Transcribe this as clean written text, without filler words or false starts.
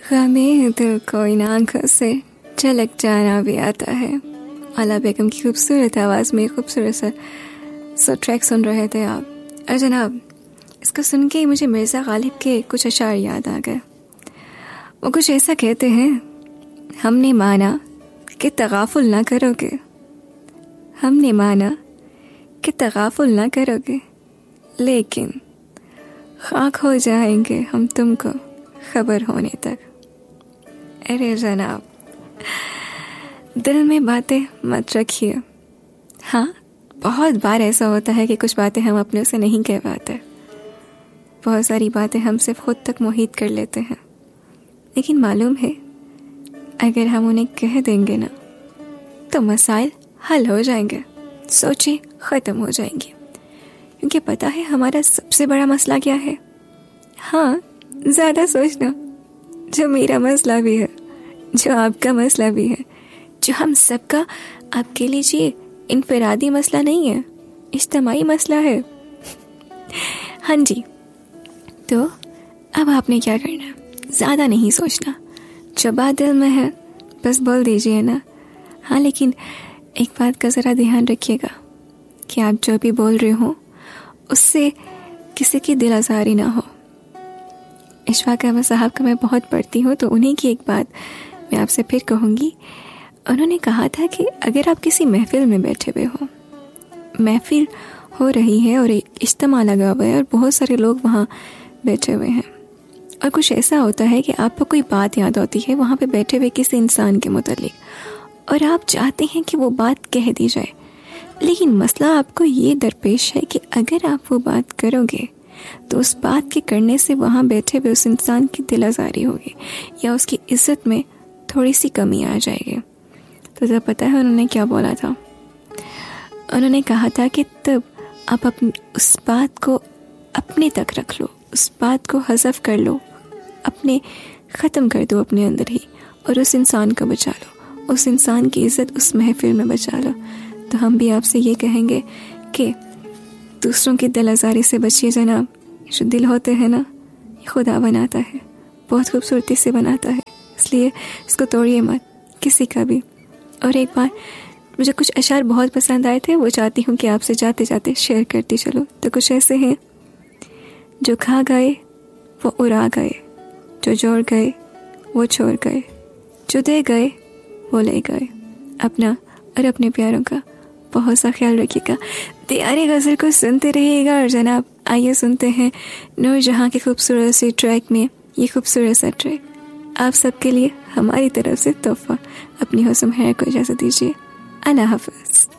गमे दिल को इन आंखों से झलक जाना भी आता है। आला बेगम की खूबसूरत आवाज़ में खूबसूरत सा ट्रैक सुन रहे थे आप। और जनाब, इसको सुन के मुझे मिर्ज़ा गालिब के कुछ अशार याद आ गए। वो कुछ ऐसा कहते हैं, हमने माना कि तगाफुल ना करोगे, हमने माना कि तगाफुल ना करोगे, लेकिन खाक हो जाएंगे हम तुमको खबर होने तक। अरे जनाब, दिल में बातें मत रखिए। हाँ, बहुत बार ऐसा होता है कि कुछ बातें हम अपने से नहीं कह पाते। बहुत सारी बातें हम सिर्फ खुद तक मोहित कर लेते हैं, लेकिन मालूम है अगर हम उन्हें कह देंगे ना तो मसाइल हल हो जाएंगे, सोचें ख़त्म हो जाएंगी। क्योंकि पता है हमारा सबसे बड़ा मसला क्या है? हाँ, ज़्यादा सोचना, जो मेरा मसला भी है, जो आपका मसला भी है, जो हम सबका, आपके लीजिए इनफरादी मसला नहीं है, इज्तिमाई मसला है। हाँ जी, तो अब आपने क्या करना है? ज़्यादा नहीं सोचना, जो बात दिल में है बस बोल दीजिए ना। हाँ, लेकिन एक बात का ज़रा ध्यान रखिएगा कि आप जो भी बोल रहे हो उससे किसी की दिल आज़ारी ना हो। इशफाक अहमद साहब का मैं बहुत पढ़ती हूँ, तो उन्हीं की एक बात मैं आपसे फिर कहूँगी। उन्होंने कहा था कि अगर आप किसी महफिल में बैठे हुए हो, महफिल हो रही है और एक इज्तिमा लगा हुआ है और बहुत सारे लोग वहाँ बैठे हुए हैं, और कुछ ऐसा होता है कि आपको कोई बात याद होती है वहाँ पे बैठे हुए किसी इंसान के मुतालिक, और आप चाहते हैं कि वो बात कह दी जाए, लेकिन मसला आपको ये दरपेश है कि अगर आप वो बात करोगे तो उस बात के करने से वहाँ बैठे हुए उस इंसान की दिल आज़ारी होगी या उसकी इज्जत में थोड़ी सी कमी आ जाएगी। तो जब पता है उन्होंने क्या बोला था? उन्होंने कहा था कि तब आप उस बात को अपने तक रख लो, उस बात को हज़फ कर लो, अपने ख़त्म कर दो अपने अंदर ही, और उस इंसान को बचा लो, उस इंसान की इज़्ज़त उस महफिल में बचा लो। तो हम भी आपसे ये कहेंगे कि दूसरों की दिल आज़ारी से बचिए जनाब। जो दिल होते हैं ना, ये खुदा बनाता है, बहुत खूबसूरती से बनाता है, इसलिए इसको तोड़िए मत किसी का भी। और एक बार मुझे कुछ अशार बहुत पसंद आए थे, वो चाहती हूँ कि आपसे जाते जाते शेयर करती चलो। तो कुछ ऐसे हैं, जो खा गए वो उड़ा गए, जो जोड़ गए वो छोड़ गए, जो दे गए वो ले गए। अपना और अपने प्यारों का बहुत सा ख्याल रखिएगा। तैयारी गज़ल को सुनते रहिएगा। और जनाब, आइए सुनते हैं नूर जहाँ के खूबसूरत से ट्रैक में ये खूबसूरत सा ट्रैक आप सबके लिए हमारी तरफ से तोहफा। अपनी हुस्न है को इजाज़त दीजिए। अल्लाह हाफ़िज़।